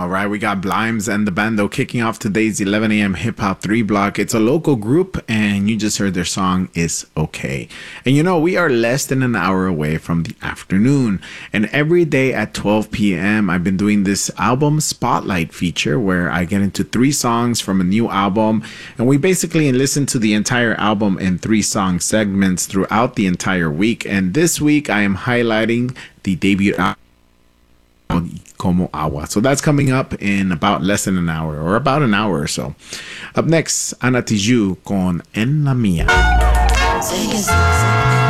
All right, we got Blimes and the Bando kicking off today's 11 a.m. Hip Hop 3 block. It's a local group, and you just heard their song, Is Okay. And you know, we are less than an hour away from the afternoon. And every day at 12 p.m., I've been doing this album spotlight feature where I get into 3 songs from a new album. And we basically listen to the entire album in 3 song segments throughout the entire week. And this week, I am highlighting the debut album, Como Agua. So that's coming up in about less than an hour, or about an hour or so. Up next, Ana Tijoux con En La Mía.